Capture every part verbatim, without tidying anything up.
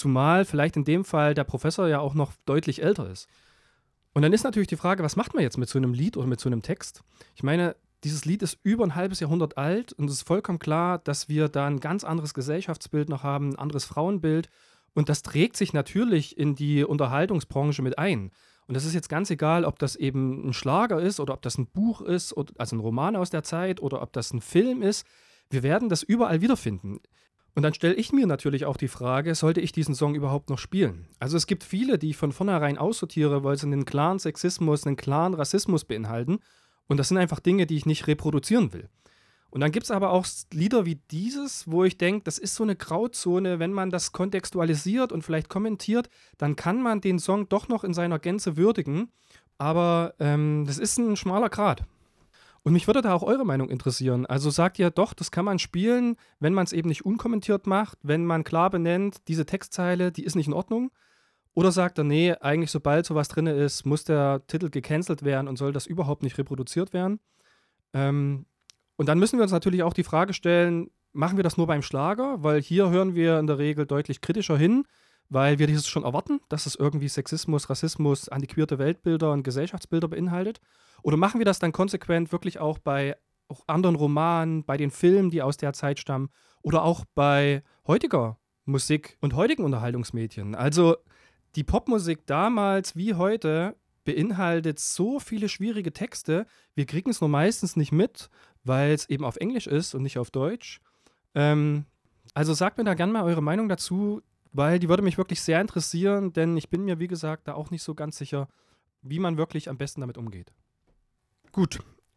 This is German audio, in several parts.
Zumal vielleicht in dem Fall der Professor ja auch noch deutlich älter ist. Und dann ist natürlich die Frage, was macht man jetzt mit so einem Lied oder mit so einem Text? Ich meine, dieses Lied ist über ein halbes Jahrhundert alt und es ist vollkommen klar, dass wir da ein ganz anderes Gesellschaftsbild noch haben, ein anderes Frauenbild. Und das trägt sich natürlich in die Unterhaltungsbranche mit ein. Und das ist jetzt ganz egal, ob das eben ein Schlager ist oder ob das ein Buch ist, oder, also ein Roman aus der Zeit oder ob das ein Film ist. Wir werden das überall wiederfinden. Und dann stelle ich mir natürlich auch die Frage, sollte ich diesen Song überhaupt noch spielen? Also es gibt viele, die ich von vornherein aussortiere, weil sie einen klaren Sexismus, einen klaren Rassismus beinhalten. Und das sind einfach Dinge, die ich nicht reproduzieren will. Und dann gibt es aber auch Lieder wie dieses, wo ich denke, das ist so eine Grauzone, wenn man das kontextualisiert und vielleicht kommentiert, dann kann man den Song doch noch in seiner Gänze würdigen. Aber ähm, das ist ein schmaler Grat. Und mich würde da auch eure Meinung interessieren. Also sagt ihr doch, das kann man spielen, wenn man es eben nicht unkommentiert macht, wenn man klar benennt, diese Textzeile, die ist nicht in Ordnung. Oder sagt er, nee, eigentlich sobald sowas drin ist, muss der Titel gecancelt werden und soll das überhaupt nicht reproduziert werden. Ähm, und dann müssen wir uns natürlich auch die Frage stellen, machen wir das nur beim Schlager? Weil hier hören wir in der Regel deutlich kritischer hin, weil wir dieses schon erwarten, dass es irgendwie Sexismus, Rassismus, antiquierte Weltbilder und Gesellschaftsbilder beinhaltet. Oder machen wir das dann konsequent wirklich auch bei auch anderen Romanen, bei den Filmen, die aus der Zeit stammen oder auch bei heutiger Musik und heutigen Unterhaltungsmedien? Also die Popmusik damals wie heute beinhaltet so viele schwierige Texte, wir kriegen es nur meistens nicht mit, weil es eben auf Englisch ist und nicht auf Deutsch. Ähm, also sagt mir da gerne mal eure Meinung dazu, weil die würde mich wirklich sehr interessieren, denn ich bin mir, wie gesagt, da auch nicht so ganz sicher, wie man wirklich am besten damit umgeht. Gut,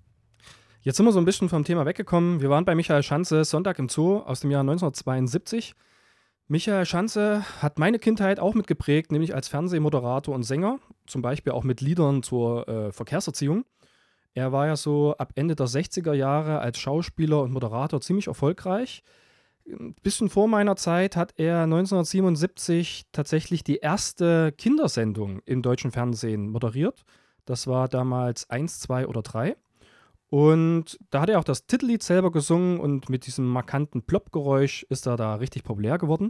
jetzt sind wir so ein bisschen vom Thema weggekommen. Wir waren bei Michael Schanze, Sonntag im Zoo aus dem Jahr neunzehnhundertzweiundsiebzig. Michael Schanze hat meine Kindheit auch mitgeprägt, nämlich als Fernsehmoderator und Sänger, zum Beispiel auch mit Liedern zur äh, Verkehrserziehung. Er war ja so ab Ende der sechziger Jahre als Schauspieler und Moderator ziemlich erfolgreich. Ein bisschen vor meiner Zeit hat er neunzehnhundertsiebenundsiebzig tatsächlich die erste Kindersendung im deutschen Fernsehen moderiert. Das war damals eins, zwei oder drei. Und da hat er auch das Titellied selber gesungen und mit diesem markanten Plopp-Geräusch ist er da richtig populär geworden.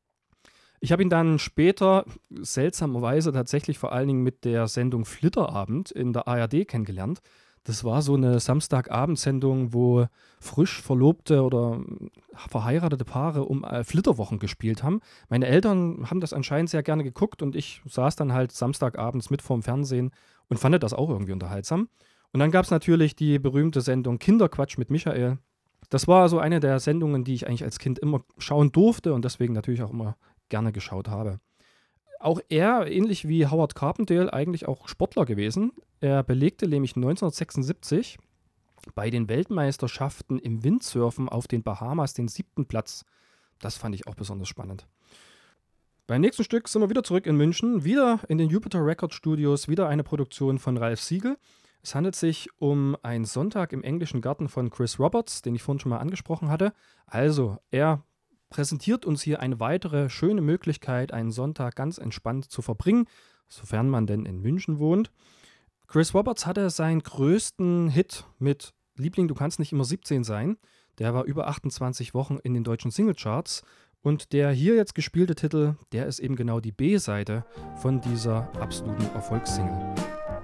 Ich habe ihn dann später seltsamerweise tatsächlich vor allen Dingen mit der Sendung Flitterabend in der A R D kennengelernt. Das war so eine Samstagabendsendung, wo frisch verlobte oder verheiratete Paare um äh, Flitterwochen gespielt haben. Meine Eltern haben das anscheinend sehr gerne geguckt und ich saß dann halt Samstagabends mit vorm Fernsehen und fand das auch irgendwie unterhaltsam. Und dann gab es natürlich die berühmte Sendung Kinderquatsch mit Michael. Das war so eine der Sendungen, die ich eigentlich als Kind immer schauen durfte und deswegen natürlich auch immer gerne geschaut habe. Auch er, ähnlich wie Howard Carpendale, eigentlich auch Sportler gewesen. Er belegte nämlich neunzehnhundertsechsundsiebzig bei den Weltmeisterschaften im Windsurfen auf den Bahamas den siebten Platz. Das fand ich auch besonders spannend. Beim nächsten Stück sind wir wieder zurück in München, wieder in den Jupiter Record Studios, wieder eine Produktion von Ralph Siegel. Es handelt sich um einen Sonntag im englischen Garten von Chris Roberts, den ich vorhin schon mal angesprochen hatte. Also, er präsentiert uns hier eine weitere schöne Möglichkeit, einen Sonntag ganz entspannt zu verbringen, sofern man denn in München wohnt. Chris Roberts hatte seinen größten Hit mit Liebling, du kannst nicht immer siebzehn sein. Der war über achtundzwanzig Wochen in den deutschen Singlecharts. Und der hier jetzt gespielte Titel, der ist eben genau die B-Seite von dieser absoluten Erfolgssingle.